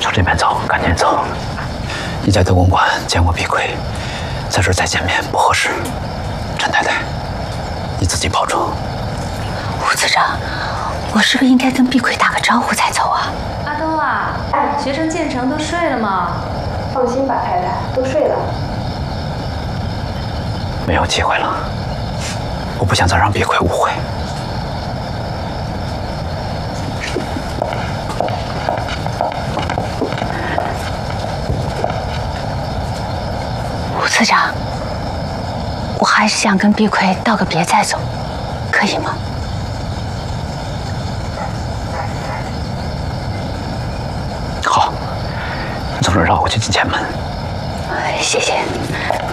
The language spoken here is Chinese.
朝这边走，赶紧走。你在德公馆见过碧桂，在这儿再见面不合适。陈太太，你自己保重。 吴次长，我是不是应该跟碧桂打个招呼再走啊？ 阿东啊，学生建成都睡了吗？ 放心吧，太太，都睡了。 没有机会了，我不想再让碧桂误会。 吴次长，我还是想跟碧桂道个别再走，可以吗？ 好，你从这儿绕过去进前门。 谢谢。